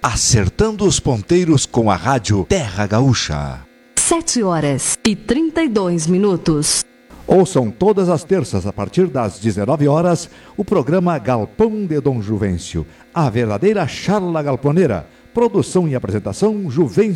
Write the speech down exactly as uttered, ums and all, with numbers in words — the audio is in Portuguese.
Acertando os ponteiros com a rádio Terra Gaúcha. Sete horas e trinta e dois minutos. Ouçam todas as terças, a partir das dezenove horas, o programa Galpão de Dom Juvencio, a verdadeira charla galponeira. Produção e apresentação, Juvencio